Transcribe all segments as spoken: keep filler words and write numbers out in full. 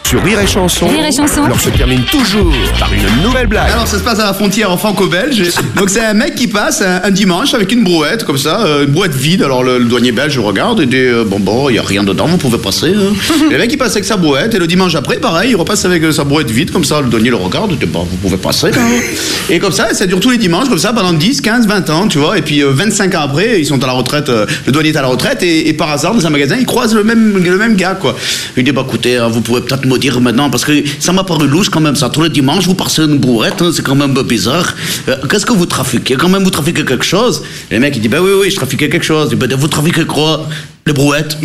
Sur Rire et Chanson, Rire et Chanson. l'heure se termine toujours par une nouvelle blague. Alors ça se passe à la frontière franco-belge. Donc c'est un mec qui passe un, un dimanche avec une brouette comme ça, euh, une brouette vide. Alors le, le douanier belge regarde et dit euh, bon bon, il y a rien dedans, vous pouvez passer. Hein. Et le mec il passe avec sa brouette et le dimanche après pareil, il repasse avec euh, sa brouette vide comme ça. Le douanier le regarde et dit bon, vous pouvez passer. Hein. Et comme ça, ça dure tous les dimanches comme ça pendant dix, quinze, vingt ans, tu vois. Et puis euh, vingt-cinq ans après, ils sont à la retraite. Euh, le douanier est à la retraite et, et par hasard dans un magasin, ils croisent le même le même gars quoi. Il dit bah écoutez, hein, vous pouvez peut-être me dire maintenant parce que ça m'a paru louche quand même ça. Tous les dimanches, vous passez une brouette, hein, c'est quand même bizarre. Euh, qu'est-ce que vous trafiquez? Quand même, vous trafiquez quelque chose? Et le mec, il dit, bah oui, oui, je trafiquais quelque chose. Il dit, bah, vous trafiquez quoi? Les brouettes.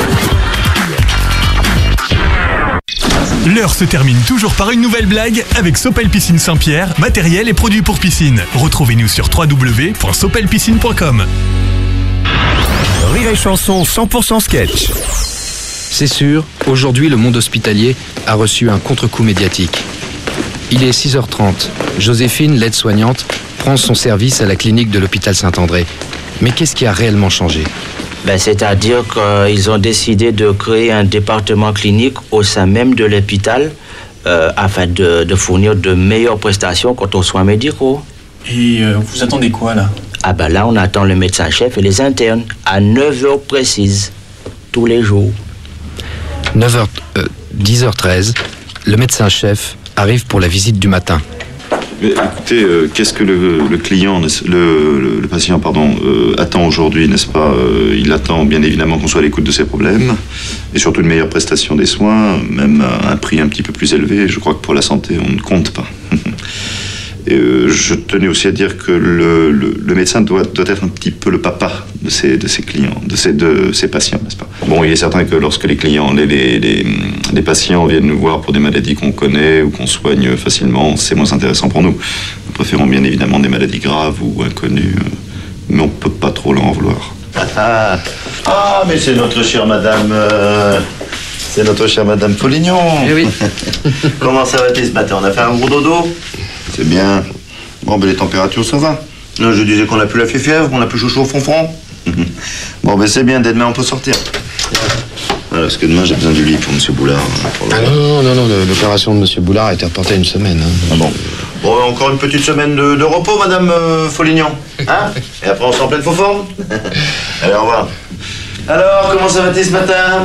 L'heure se termine toujours par une nouvelle blague avec Sopel Piscine Saint-Pierre, matériel et produits pour piscine. Retrouvez-nous sur w w w point sopel piscine point com. Rire et Chanson cent pour cent sketch. C'est sûr, aujourd'hui le monde hospitalier a reçu un contre-coup médiatique. Il est six heures trente. Joséphine, l'aide-soignante, prend son service à la clinique de l'hôpital Saint-André. Mais qu'est-ce qui a réellement changé? Ben, c'est-à-dire qu'ils ont décidé de créer un département clinique au sein même de l'hôpital euh, afin de, de fournir de meilleures prestations quant aux soins médicaux. Et euh, vous attendez quoi là? Ah ben là, on attend le médecin-chef et les internes à neuf heures précises, tous les jours. neuf heures, euh, dix heures treize, le médecin-chef arrive pour la visite du matin. Mais écoutez, euh, qu'est-ce que le, le client, le, le, le patient, pardon, euh, attend aujourd'hui, n'est-ce pas? euh, Il attend bien évidemment qu'on soit à l'écoute de ses problèmes et surtout une meilleure prestation des soins, même à un prix un petit peu plus élevé. Je crois que pour la santé, on ne compte pas. Et euh, je tenais aussi à dire que le, le, le médecin doit, doit être un petit peu le papa de ses, de ses clients, de ses, de ses patients, n'est-ce pas? Bon, il est certain que lorsque les clients, les, les, les, les patients viennent nous voir pour des maladies qu'on connaît ou qu'on soigne facilement, c'est moins intéressant pour nous. Nous préférons bien évidemment des maladies graves ou inconnues, mais on ne peut pas trop leur en vouloir. Ah, ah mais c'est notre chère madame... Euh... C'est notre chère madame Polignon. Eh oui. Comment ça va-t-il ce matin? On a fait un gros dodo? C'est bien. Bon, ben les températures, ça va. Non, je disais qu'on n'a plus la fièvre, qu'on n'a plus chaud au fond-fond. Bon, ben c'est bien, dès demain, on peut sortir. Voilà, parce que demain, j'ai besoin du lit pour M. Boulard. Pour le... Ah non, non, non, non, l'opération de M. Boulard a été reportée une semaine. Hein. Ah bon. Bon, encore une petite semaine de, de repos, madame euh, Folignon. Hein? Et après, on sera en pleine faux forme. Allez, au revoir. Alors, comment ça va-t-il ce matin?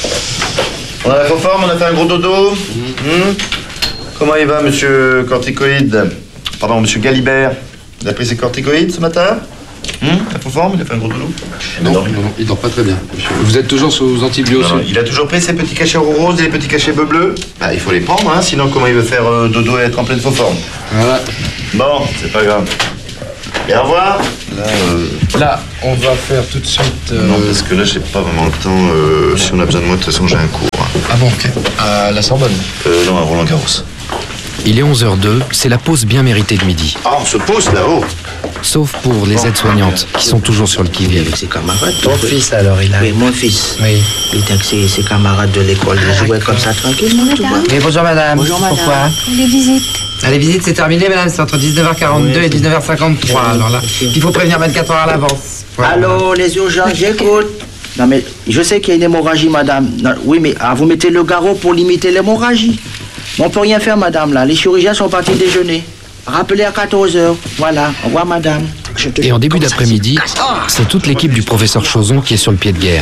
On a la faux forme, on a fait un gros dodo. Mmh. Mmh. Comment il va, monsieur Corticoïde? Pardon, monsieur Galibert. Il a pris ses corticoïdes ce matin? Hum, la faux forme, il a fait un gros dodo. Non, non, non, il dort pas très bien. Vous êtes toujours sous antibiotiques? Il a toujours pris ses petits cachets roses et les petits cachets bleu-bleu. Bah, il faut les prendre, hein, sinon comment il veut faire euh, dodo et être en pleine faux forme? Voilà. Bon, c'est pas grave. Et au revoir. Là, euh... Là, on va faire tout de suite... Euh... Non, parce que là, j'ai pas vraiment le temps. Euh, si on a besoin de moi, de toute façon, j'ai un cours. Hein. Ah bon, ok. À la Sorbonne? Euh, non, à Roland-Garros. Il est onze heures deux, c'est la pause bien méritée de midi. Ah, on se pose là-haut. Sauf pour les aides-soignantes, qui sont toujours sur le qui-vive. Avec ses camarades. Ton fils, alors, il a... Oui, mon fils. Oui. Il était avec ses, ses camarades de l'école. Il jouait comme ça, tranquillement, tu vois. Oui, bonjour, madame. Bonjour, madame. Pourquoi? Les visites. Ah, les visites, c'est terminé, madame. C'est entre dix-neuf heures quarante-deux oui, et dix-neuf heures cinquante-trois. Oui, alors là, il faut prévenir vingt-quatre heures à l'avance. Voilà. Allô, les urgences, j'écoute. Non, mais je sais qu'il y a une hémorragie, madame. Non, oui, mais ah, vous mettez le garrot pour limiter l'hémorragie. Mais on peut rien faire, madame, là. Les chirurgiens sont partis déjeuner. Rappelez à quatorze heures. Voilà. Au revoir, madame. Et en début d'après-midi, c'est toute l'équipe du professeur Chauson qui est sur le pied de guerre.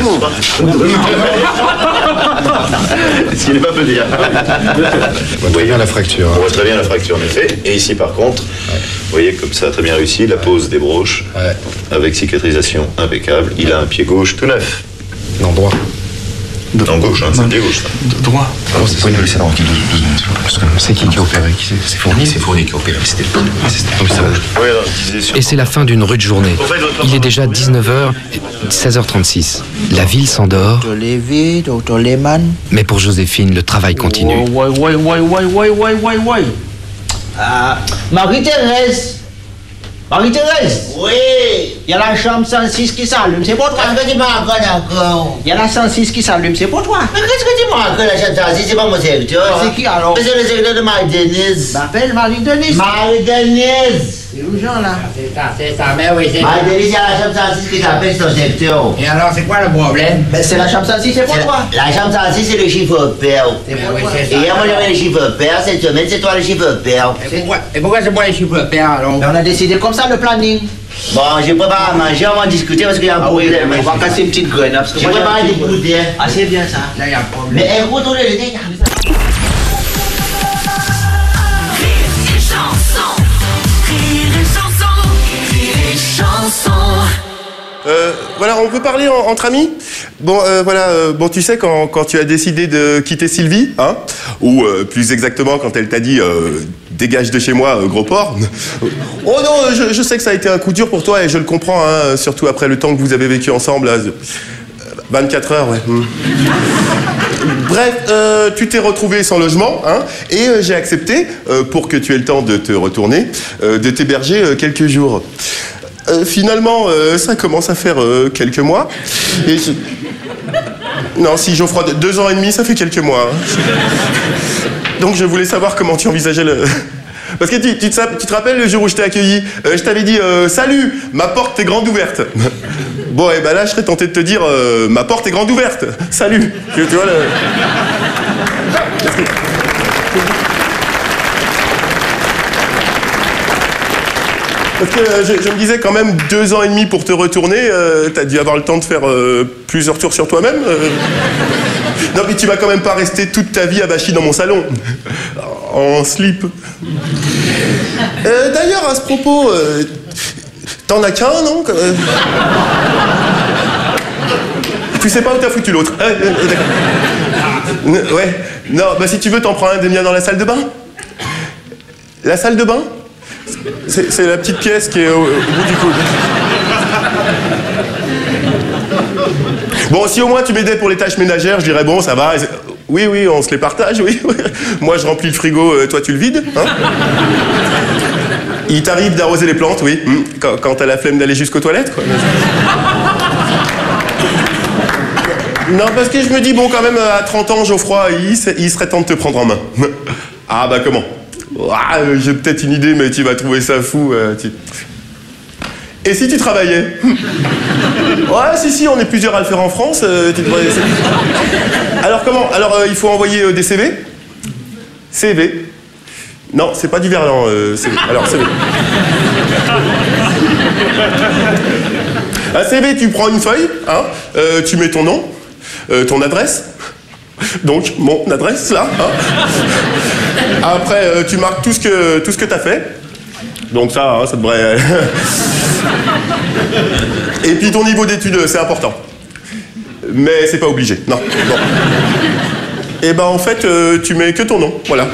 Ce qui n'est pas peu dire. On voit très bien la fracture. On voit très bien la fracture, en effet. Et ici, par contre, ouais. Vous voyez comme ça, très bien réussi, la pose des broches, ouais. Avec cicatrisation impeccable. Il a un pied gauche tout neuf. Non, droit. Non, gauche, hein, c'est le pied gauche, ça. Droit. Alors, c'est pas une laisser tranquille deux secondes. Parce que c'est qui qui a opéré? C'est Fournier? C'est Fournier qui a opéré, c'était le Et c'est la fin d'une rude journée. Il est déjà dix-neuf heures, seize heures trente-six. La ville s'endort. Docteur Lévy, docteur Lehmann. Mais pour Joséphine, le travail continue. Ouais, ouais, ouais, ouais, ouais, ouais, ouais, ouais. Ah, Marie-Thérèse. Marie-Thérèse. Oui. Il y a la chambre cent six qui s'allume, c'est pour toi. Qu'est-ce que tu m'as encore? Il y a la cent six qui s'allume, c'est pour toi. Mais qu'est-ce que tu m'as encore, la chambre cent six? C'est pas mon secteur. C'est qui alors? C'est le secteur de Marie-Denise. M'appelle Marie-Denise. Marie-Denise. C'est urgent, là. C'est ça, c'est ça, mais oui, c'est Bah, Denis, il y a la chambre cent six qui t'appelle ton secteur. Et alors, c'est quoi le problème? Ben, c'est la chambre cent six, c'est pour toi. La chambre cent six, c'est le chiffre pair. C'est pour toi. Et hier, moi, j'avais le chiffre pair. Cette semaine, c'est toi le chiffre pair. Et pourquoi, et pourquoi c'est moi les chiffres pairs, alors? Ben, on a décidé comme ça, le planning. Bon, j'ai préparé à manger, on va en discuter parce qu'il y a un Ah oui, problème. on va casser une petite graine, hein, parce que J'ai moi, préparé j'ai un des petit peu- bouteilles. Ah, c'est bien ça. Là, il y a un problème. Mais écoute, on est le dégât. Euh, voilà, on peut parler en- entre amis. Bon, euh, voilà, euh, bon, tu sais quand, quand tu as décidé de quitter Sylvie, hein, ou euh, plus exactement quand elle t'a dit euh, dégage de chez moi, euh, gros porc. Oh non, je, je sais que ça a été un coup dur pour toi et je le comprends, hein, surtout après le temps que vous avez vécu ensemble. Là, vingt-quatre heures, ouais. Hmm. Bref, euh, tu t'es retrouvé sans logement, hein, et euh, j'ai accepté, euh, pour que tu aies le temps de te retourner, euh, de t'héberger euh, quelques jours. Euh, finalement, euh, ça commence à faire euh, quelques mois. Et je... Non, si Geoffroy, de- deux ans et demi, ça fait quelques mois. hein. Donc je voulais savoir comment tu envisageais le... Parce que tu, tu, te, tu te rappelles le jour où je t'ai accueilli, euh, je t'avais dit euh, salut, ma porte est grande ouverte. Bon, et ben là, je serais tenté de te dire euh, ma porte est grande ouverte. Salut. Tu, tu vois le... Parce que euh, je, je me disais quand même deux ans et demi pour te retourner, euh, t'as dû avoir le temps de faire euh, plusieurs tours sur toi-même. euh. Non mais tu vas quand même pas rester toute ta vie abachi dans mon salon, en slip. Euh, D'ailleurs à ce propos, euh, t'en as qu'un non? Euh, Tu sais pas où t'as foutu l'autre? Ah, euh, euh, d'accord. Ouais. Non, bah si tu veux t'en prends un des miens dans la salle de bain. La salle de bain? C'est c'est la petite pièce qui est au, au bout du coude. Bon, si au moins tu m'aidais pour les tâches ménagères, je dirais bon, ça va. Oui, oui, on se les partage, oui. oui. Moi, je remplis le frigo, euh, toi, tu le vides. Hein. Il t'arrive d'arroser les plantes, oui. Hum, Quand, quand t'as la flemme d'aller jusqu'aux toilettes, quoi. Non, parce que je me dis, bon, quand même, à trente ans, Geoffroy, il, il serait temps de te prendre en main. Ah, bah comment? Ah, euh, j'ai peut-être une idée, mais tu vas trouver ça fou. euh, tu... Et si tu travaillais? Ouais, si, si, on est plusieurs à le faire en France. euh, tu devrais... Alors comment? Alors, euh, il faut envoyer euh, des C V? C V? Non, c'est pas du verlan, euh, C V. Alors, C V. Un C V, tu prends une feuille, hein, euh, tu mets ton nom, euh, ton adresse. Donc, mon adresse, là. Hein. Après, euh, tu marques tout ce que, tout ce que t'as fait. Donc ça, hein, ça devrait... Et puis ton niveau d'études, c'est important. Mais c'est pas obligé, non. Bon. Et ben en fait, euh, tu mets que ton nom, voilà.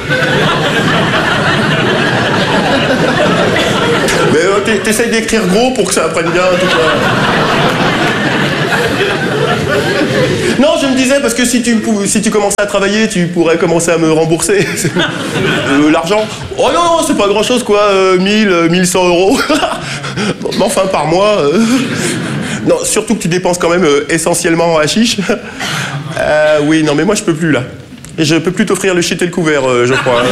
Mais euh, t'essayes d'écrire gros pour que ça apprenne bien tout ça. Non, je me disais, parce que si tu, si tu commençais à travailler, tu pourrais commencer à me rembourser euh, l'argent. Oh non, non, c'est pas grand-chose, quoi, euh, mille, mille cent euros. Mais enfin, par mois. Euh... Non, surtout que tu dépenses quand même euh, essentiellement en hashish. Euh, oui, non, mais moi, je peux plus, là. Et je peux plus t'offrir le shit et le couvert, euh, je crois.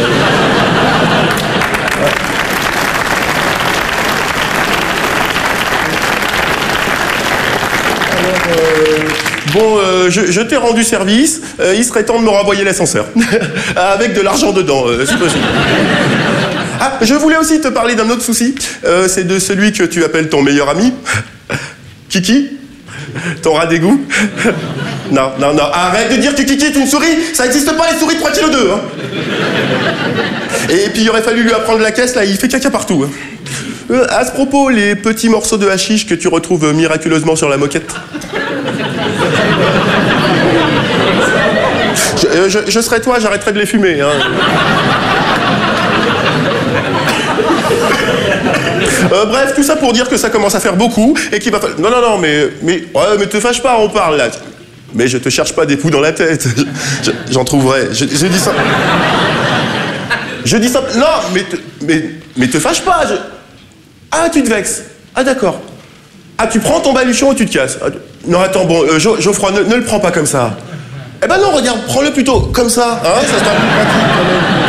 Bon, euh, je, je t'ai rendu service, euh, il serait temps de me renvoyer l'ascenseur. Avec de l'argent dedans, euh, si possible. Ah, je voulais aussi te parler d'un autre souci. Euh, c'est de celui que tu appelles ton meilleur ami. Kiki? Ton rat d'égout? Non, non, non, arrête de dire que Kiki est une souris. Ça n'existe pas, les souris de trois virgule deux kilos. Hein. Et puis il aurait fallu lui apprendre la caisse, là, il fait caca partout. Hein. Euh, à ce propos, les petits morceaux de hashish que tu retrouves miraculeusement sur la moquette. Je, euh, je, je serais toi, j'arrêterais de les fumer. Hein. Euh, bref, tout ça pour dire que ça commence à faire beaucoup et qu'il va falloir... Non, non, non, mais, mais, ouais, mais te fâche pas, on parle là. Mais je te cherche pas des poux dans la tête. Je, j'en trouverai. Je, je dis ça... Je dis ça... Non, mais te, mais, mais te fâche pas. Je... Ah, tu te vexes. Ah, d'accord. Ah, tu prends ton baluchon et tu te casses. Ah, non, attends, bon, euh, Jo- Geoffroy, ne, ne le prends pas comme ça. Eh ben non, regarde, prends-le plutôt comme ça. Hein, ça sera plus pratique quand même.